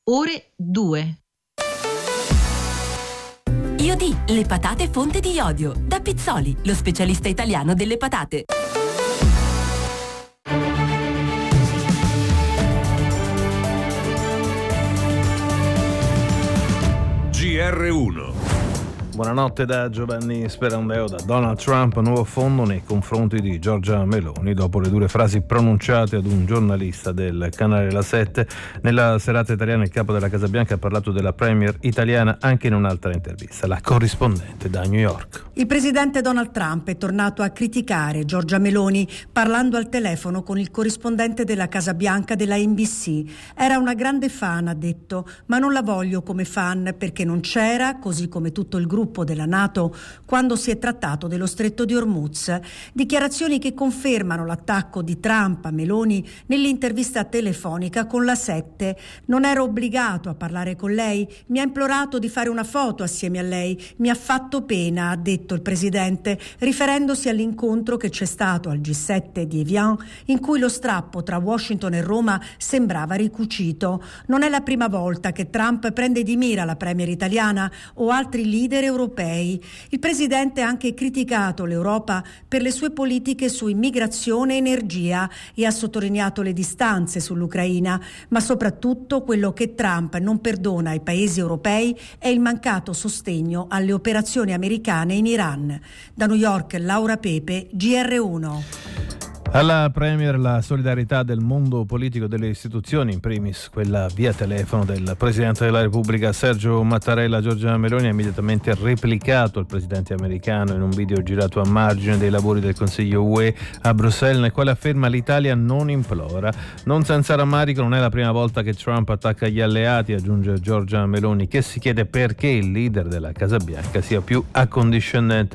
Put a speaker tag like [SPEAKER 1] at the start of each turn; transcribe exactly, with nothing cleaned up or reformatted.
[SPEAKER 1] ore due.
[SPEAKER 2] Iodi, le patate fonte di iodio. Da Pizzoli, lo specialista italiano delle patate.
[SPEAKER 3] G R uno.
[SPEAKER 4] Buonanotte da Giovanni Sperandeo. Da Donald Trump, nuovo affondo nei confronti di Giorgia Meloni dopo le dure frasi pronunciate ad un giornalista del canale La sette. Nella serata italiana il capo della Casa Bianca ha parlato della premier italiana anche in un'altra intervista. La corrispondente da New York.
[SPEAKER 5] Il presidente Donald Trump è tornato a criticare Giorgia Meloni parlando al telefono con il corrispondente della Casa Bianca della N B C. Era una grande fan, ha detto, ma non la voglio come fan perché non c'era, così come tutto il gruppo della NATO, quando si è trattato dello stretto di Hormuz. Dichiarazioni che confermano l'attacco di Trump a Meloni nell'intervista telefonica con La sette. Non ero obbligato a parlare con lei, mi ha implorato di fare una foto assieme a lei, mi ha fatto pena, ha detto il presidente, riferendosi all'incontro che c'è stato al G sette di Evian, in cui lo strappo tra Washington e Roma sembrava ricucito. Non è la prima volta che Trump prende di mira la premier italiana o altri leader europei. Il presidente ha anche criticato l'Europa per le sue politiche su immigrazione e energia e ha sottolineato le distanze sull'Ucraina, ma soprattutto quello che Trump non perdona ai paesi europei è il mancato sostegno alle operazioni americane in Iran. Da New York, Laura Pepe, G R uno.
[SPEAKER 4] Alla Premier la solidarietà del mondo politico, delle istituzioni, in primis quella via telefono del Presidente della Repubblica Sergio Mattarella. Giorgia Meloni ha immediatamente replicato il Presidente americano in un video girato a margine dei lavori del Consiglio U E a Bruxelles, nel quale afferma: l'Italia non implora. Non senza rammarico, non è la prima volta che Trump attacca gli alleati, aggiunge Giorgia Meloni, che si chiede perché il leader della Casa Bianca sia più accondiscendente